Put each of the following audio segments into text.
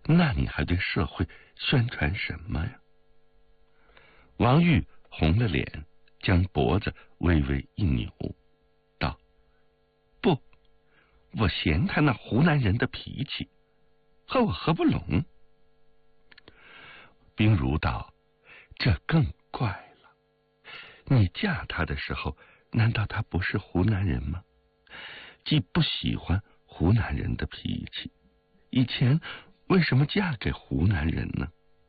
那你还对社会宣传什么呀？王玉红了脸，将脖子微微一扭，道：不，我嫌他那湖南人的脾气，和我合不拢。冰如道：这更怪了，你嫁他的时候，难道他不是湖南人吗？既不喜欢湖南人的脾气，以前为什么嫁给湖南人呢？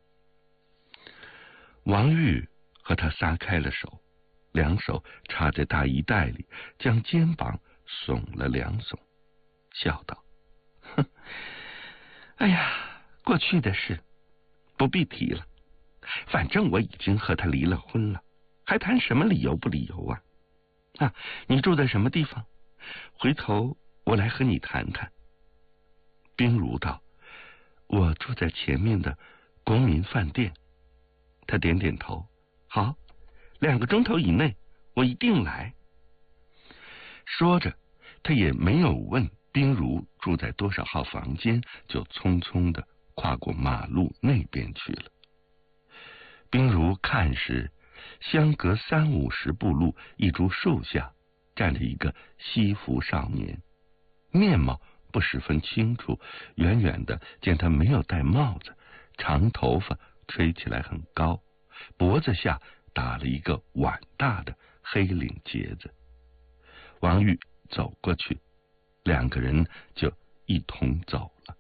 王玉和他撒开了手，两手插在大衣袋里，将肩膀耸了两耸，笑道：哼，哎呀，过去的事不必提了，反正我已经和他离了婚了，还谈什么理由不理由啊？啊，你住在什么地方？回头我来和你谈谈。冰如道：我住在前面的国民饭店。他点点头，好，2个钟头以内我一定来。说着，他也没有问冰如住在多少号房间，就匆匆地跨过马路那边去了。冰如看时，相隔30-50步路，一株树下站着一个西服少年，面貌不十分清楚，远远的见他没有戴帽子，长头发吹起来很高，脖子下打了一个碗大的黑领结子。王玉走过去，2个人就一同走了。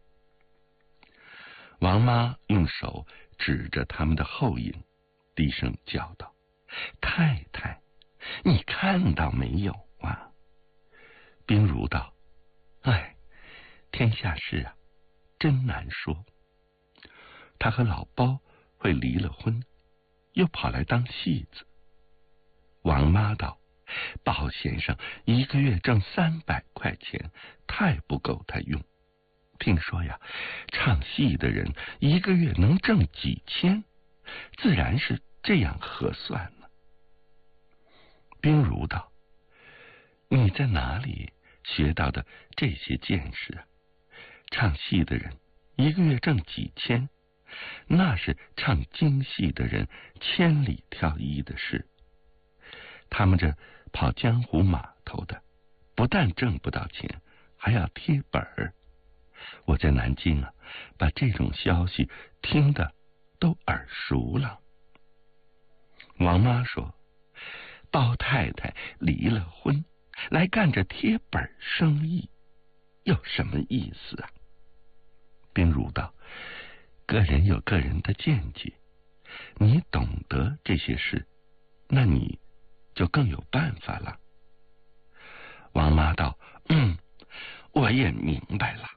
王妈用手指着他们的后影，低声叫道：太太，你看到没有啊？冰如道：哎，天下事啊，真难说。他和老包会离了婚，又跑来当戏子。王妈道：包先生1个月挣300块钱，太不够他用。听说呀，唱戏的人1个月能挣几千，自然是这样核算呢。冰如道：你在哪里学到的这些见识啊？唱戏的人1个月挣几千，那是唱京戏的人千里挑一的事。他们这跑江湖码头的，不但挣不到钱，还要贴本儿。我在南京啊，把这种消息听得都耳熟了。王妈说：包太太离了婚，来干这贴本生意，有什么意思啊？冰如道：个人有个人的见解，你懂得这些事，那你就更有办法了。王妈道：我也明白了。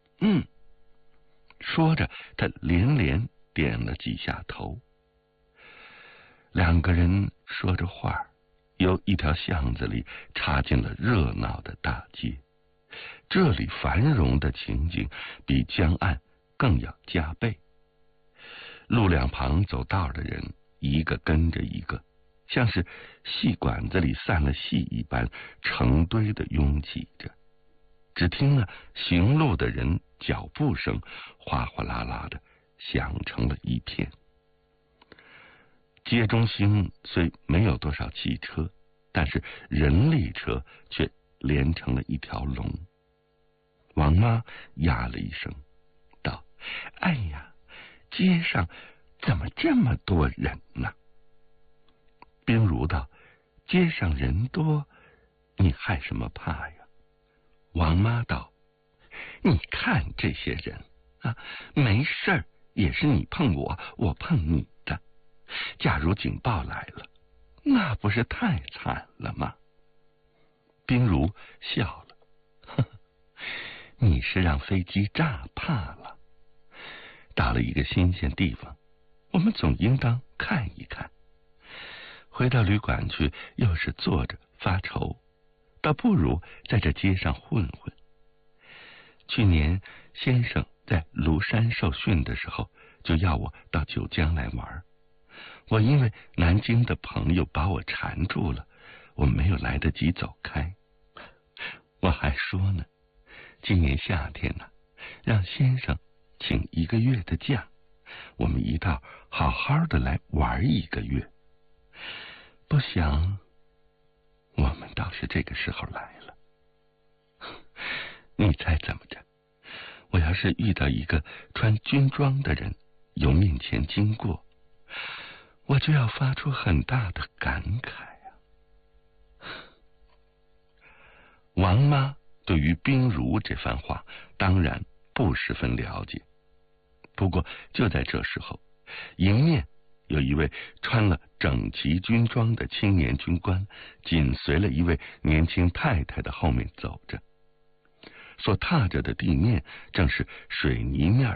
说着，他连连点了几下头。2个人说着话，由一条巷子里插进了热闹的大街。这里繁荣的情景比江岸更要加倍。路两旁走道的人一个跟着一个，像是戏馆子里散了戏一般，成堆的拥挤着。只听了行路的人脚步声哗哗啦啦的响成了一片。街中心虽没有多少汽车，但是人力车却连成了一条龙。王妈呀了一声，道：哎呀，街上怎么这么多人呢？冰如道：街上人多，你害什么怕呀？王妈道：你看这些人啊，没事儿也是你碰我，我碰你的。假如警报来了，那不是太惨了吗？冰如笑了：呵呵，你是让飞机炸怕了。到了一个新鲜地方，我们总应当看一看。回到旅馆去，又是坐着发愁，倒不如在这街上混混。去年先生在庐山受训的时候，就要我到九江来玩。我因为南京的朋友把我缠住了，我没有来得及走开。我还说呢，今年夏天呢，让先生请1个月的假，我们一道好好的来玩1个月。不想我们倒是这个时候来了。你猜怎么着？我要是遇到一个穿军装的人由面前经过，我就要发出很大的感慨啊。王妈对于冰如这番话当然不十分了解，不过就在这时候，迎面有一位穿了整齐军装的青年军官紧随了一位年轻太太的后面走着，所踏着的地面正是水泥面